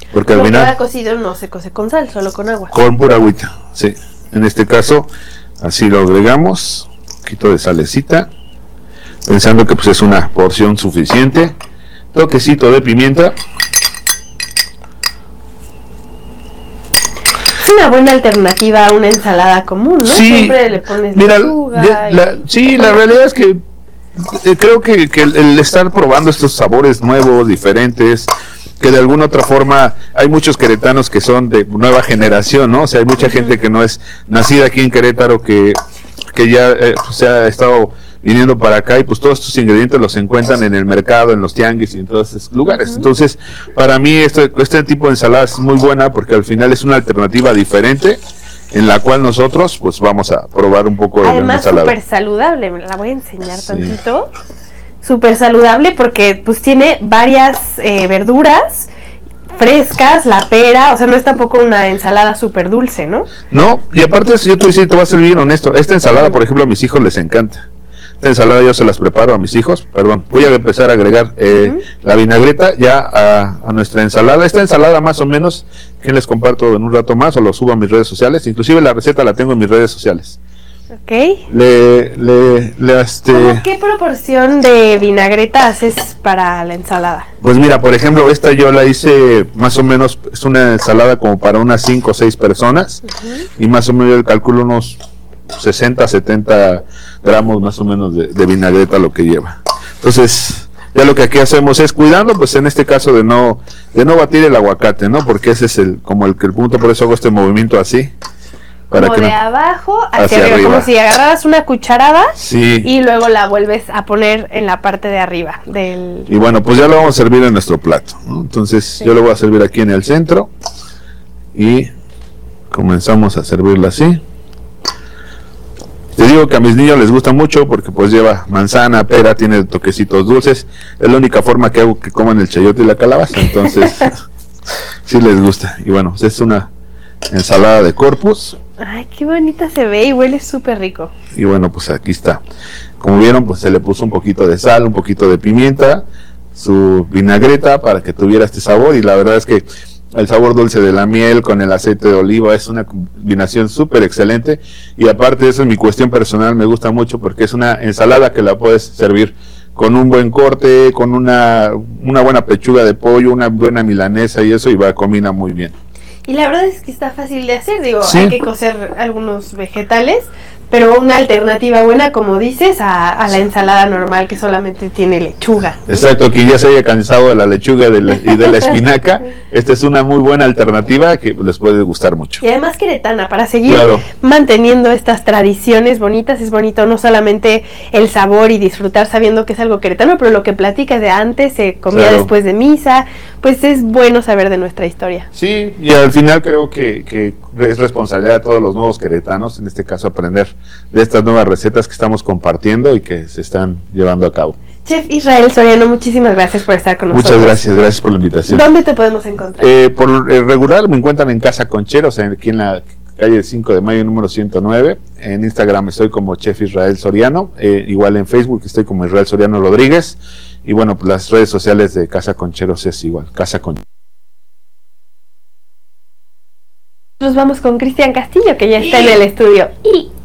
Porque al Lo final... que va cocido no se cose con sal, solo con agua. Con pura agüita, sí. En este caso, así lo agregamos, un poquito de salecita, pensando que pues es una porción suficiente, toquecito de pimienta. Es una buena alternativa a una ensalada común, ¿no? Sí, Siempre le pones lechuga. Sí, la realidad es que creo que el estar probando estos sabores nuevos, diferentes, que de alguna otra forma hay muchos queretanos que son de nueva generación, ¿no? O sea, hay mucha gente que no es nacida aquí en Querétaro que ya se ha estado viniendo para acá y pues todos estos ingredientes los encuentran en el mercado, en los tianguis y en todos esos lugares. Entonces, para mí este tipo de ensalada es muy buena porque al final es una alternativa diferente en la cual nosotros pues vamos a probar un poco de además ensalada. Súper saludable, me la voy a enseñar tantito. Súper saludable porque pues tiene varias verduras frescas, la pera, o sea, no es tampoco una ensalada súper dulce, ¿no? No, y aparte yo te voy a ser bien honesto, esta ensalada, por ejemplo, a mis hijos les encanta. Esta ensalada yo se las preparo a mis hijos, perdón, voy a empezar a agregar la vinagreta ya a nuestra ensalada. Esta ensalada más o menos, que les comparto en un rato más o lo subo a mis redes sociales, inclusive la receta la tengo en mis redes sociales. Ok. ¿Qué proporción de vinagreta haces para la ensalada? Pues mira, por ejemplo, esta yo la hice más o menos, es una ensalada como para unas 5 o 6 personas, y más o menos yo calculo unos 60, 70 gramos más o menos de vinagreta lo que lleva. Entonces, ya lo que aquí hacemos es cuidando, pues en este caso de no batir el aguacate, ¿no? Porque ese es el punto, por eso hago este movimiento así. Para como que de abajo hacia arriba, como si agarraras una cucharada y luego la vuelves a poner en la parte de arriba del... Y bueno, pues ya lo vamos a servir en nuestro plato, ¿no? Entonces yo lo voy a servir aquí en el centro y comenzamos a servirla así. Te digo que a mis niños les gusta mucho porque pues lleva manzana, pera, tiene toquecitos dulces. Es la única forma que hago que coman el chayote y la calabaza, entonces sí les gusta. Y bueno, pues es una ensalada de corpus. Ay, qué bonita se ve y huele súper rico. Y bueno, pues aquí está. Como vieron, pues se le puso un poquito de sal, un poquito de pimienta, su vinagreta para que tuviera este sabor, y la verdad es que el sabor dulce de la miel con el aceite de oliva es una combinación súper excelente. Y aparte de eso, en mi cuestión personal me gusta mucho porque es una ensalada que la puedes servir con un buen corte, con una buena pechuga de pollo, una buena milanesa y eso, y combina muy bien. Y la verdad es que está fácil de hacer, digo, hay que cocer algunos vegetales, pero una alternativa buena, como dices, a la ensalada normal que solamente tiene lechuga. Exacto, quien ya se haya cansado de la lechuga y de la espinaca, esta es una muy buena alternativa que les puede gustar mucho. Y además queretana, para seguir manteniendo estas tradiciones bonitas, es bonito no solamente el sabor y disfrutar sabiendo que es algo queretano, pero lo que platicas de antes, se comía después de misa, pues es bueno saber de nuestra historia. Sí, y al final creo que es responsabilidad de todos los nuevos queretanos, en este caso aprender de estas nuevas recetas que estamos compartiendo y que se están llevando a cabo. Chef Israel Soriano, muchísimas gracias por estar con nosotros. Muchas gracias por la invitación. ¿Dónde te podemos encontrar? Por regular me encuentran en Casa Concheros, aquí en la calle 5 de Mayo número 109. En Instagram estoy como Chef Israel Soriano, igual en Facebook estoy como Israel Soriano Rodríguez, y bueno, pues las redes sociales de Casa Concheros es igual, Casa Concheros. Nos vamos con Cristian Castillo, que ya está en el estudio.